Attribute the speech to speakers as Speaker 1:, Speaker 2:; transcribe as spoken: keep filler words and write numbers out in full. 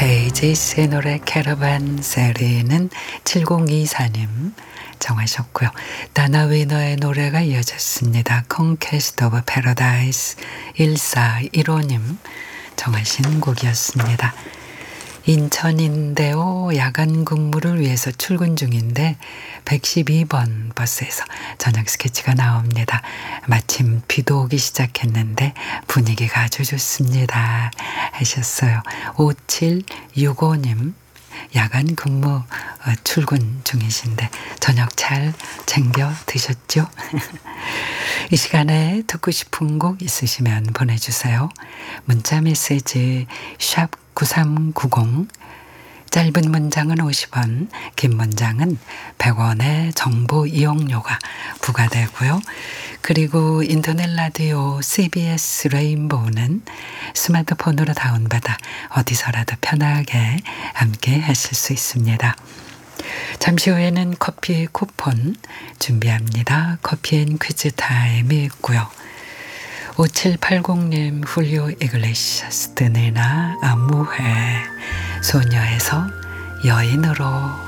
Speaker 1: 베이지스의 노래 캐러반 세리는 칠공이사 님 정하셨고요. 다나 위너의 노래가 이어졌습니다. Conquest of Paradise 일사일오 님 정하신 곡이었습니다. 인천인데요. 야간 근무를 위해서 출근 중인데 백십이 번 버스에서 저녁 스케치가 나옵니다. 마침 비도 오기 시작했는데 분위기가 아주 좋습니다 하셨어요. 오칠육오 님 야간 근무 출근 중이신데 저녁 잘 챙겨 드셨죠? 이 시간에 듣고 싶은 곡 있으시면 보내주세요. 문자 메시지 샵 구삼구공, 짧은 문장은 오십 원, 긴 문장은 백 원의 정보 이용료가 부과되고요. 그리고 인터넷 라디오 씨비에스 레인보우는 스마트폰으로 다운받아 어디서라도 편하게 함께 하실 수 있습니다. 잠시 후에는 커피 쿠폰 준비합니다. 커피앤 퀴즈 타임이 있고요. 오칠팔공 님 훌리오 이글레시아스 드네나 아무해 소녀에서 여인으로